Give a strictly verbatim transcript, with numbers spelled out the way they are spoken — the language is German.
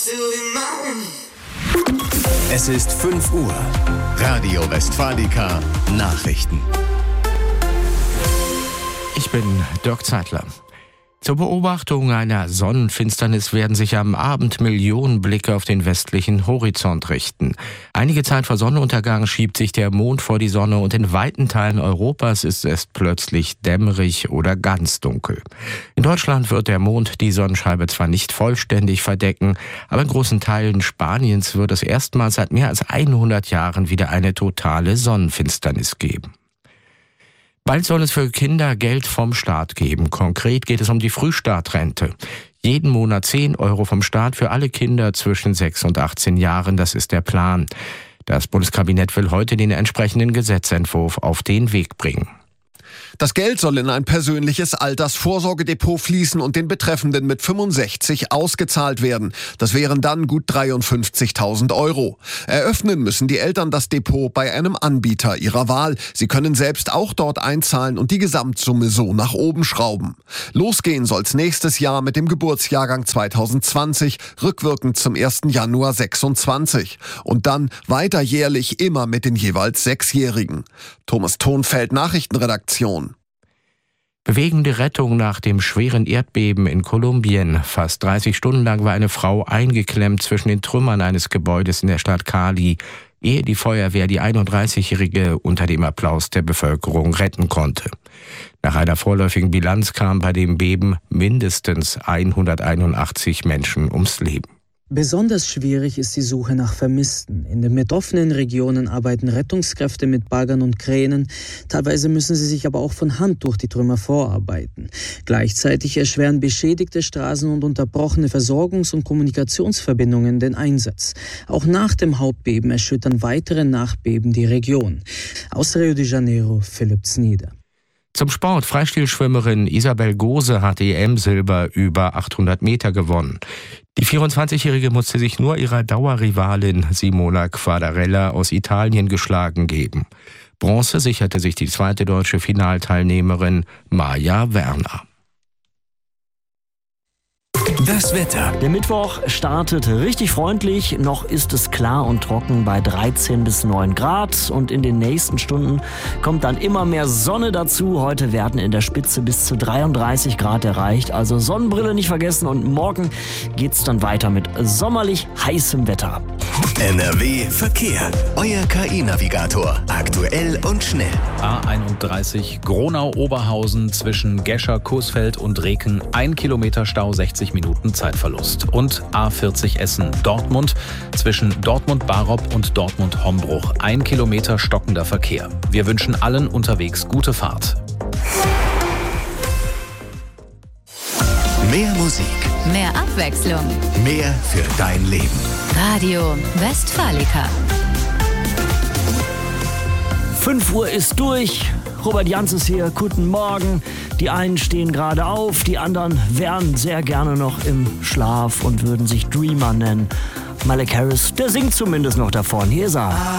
Es ist fünf Uhr. Radio Westfalica Nachrichten. Ich bin Dirk Zeitler. Zur Beobachtung einer Sonnenfinsternis werden sich am Abend Millionen Blicke auf den westlichen Horizont richten. Einige Zeit vor Sonnenuntergang schiebt sich der Mond vor die Sonne und in weiten Teilen Europas ist es plötzlich dämmerig oder ganz dunkel. In Deutschland wird der Mond die Sonnenscheibe zwar nicht vollständig verdecken, aber in großen Teilen Spaniens wird es erstmals seit mehr als hundert Jahren wieder eine totale Sonnenfinsternis geben. Bald soll es für Kinder Geld vom Staat geben. Konkret geht es um die Frühstartrente. Jeden Monat zehn Euro vom Staat für alle Kinder zwischen sechs und achtzehn Jahren, das ist der Plan. Das Bundeskabinett will heute den entsprechenden Gesetzentwurf auf den Weg bringen. Das Geld soll in ein persönliches Altersvorsorgedepot fließen und den Betreffenden mit fünfundsechzig ausgezahlt werden. Das wären dann gut dreiundfünfzigtausend Euro. Eröffnen müssen die Eltern das Depot bei einem Anbieter ihrer Wahl. Sie können selbst auch dort einzahlen und die Gesamtsumme so nach oben schrauben. Losgehen soll's nächstes Jahr mit dem Geburtsjahrgang zweitausendzwanzig, rückwirkend zum ersten Januar sechsundzwanzig. Und dann weiter jährlich immer mit den jeweils Sechsjährigen. Thomas Thonfeld, Nachrichtenredaktion. Bewegende Rettung nach dem schweren Erdbeben in Kolumbien. Fast dreißig Stunden lang war eine Frau eingeklemmt zwischen den Trümmern eines Gebäudes in der Stadt Cali, ehe die Feuerwehr die einunddreißigjährige unter dem Applaus der Bevölkerung retten konnte. Nach einer vorläufigen Bilanz kamen bei dem Beben mindestens hunderteinundachtzig Menschen ums Leben. Besonders schwierig ist die Suche nach Vermissten. In den betroffenen Regionen arbeiten Rettungskräfte mit Baggern und Kränen. Teilweise müssen sie sich aber auch von Hand durch die Trümmer vorarbeiten. Gleichzeitig erschweren beschädigte Straßen und unterbrochene Versorgungs- und Kommunikationsverbindungen den Einsatz. Auch nach dem Hauptbeben erschüttern weitere Nachbeben die Region. Aus Rio de Janeiro, Philipp Znieder. Zum Sport. Freistilschwimmerin Isabel Gose hat E M-Silber über achthundert Meter gewonnen. Die vierundzwanzigjährige musste sich nur ihrer Dauerrivalin Simona Quadarella aus Italien geschlagen geben. Bronze sicherte sich die zweite deutsche Finalteilnehmerin Maja Werner. Das Wetter. Der Mittwoch startet richtig freundlich. Noch ist es klar und trocken bei dreizehn bis neun Grad. Und in den nächsten Stunden kommt dann immer mehr Sonne dazu. Heute werden in der Spitze bis zu dreiunddreißig Grad erreicht. Also Sonnenbrille nicht vergessen. Und morgen geht's dann weiter mit sommerlich heißem Wetter. N R W Verkehr. Euer K I-Navigator. Aktuell und schnell. A einunddreißig Gronau-Oberhausen zwischen Gescher, Coesfeld und Reken. Ein Kilometer Stau, sechzig Minuten Zeitverlust. Und A vierzig Essen-Dortmund zwischen Dortmund-Barop und Dortmund-Hombruch. Ein Kilometer stockender Verkehr. Wir wünschen allen unterwegs gute Fahrt. Mehr Musik. Mehr Abwechslung. Mehr für dein Leben. Radio Westfalica. fünf Uhr ist durch. Robert Jans ist hier. Guten Morgen. Die einen stehen gerade auf, die anderen wären sehr gerne noch im Schlaf und würden sich Dreamer nennen. Malek Harris, der singt zumindest noch davon. Hier ist er.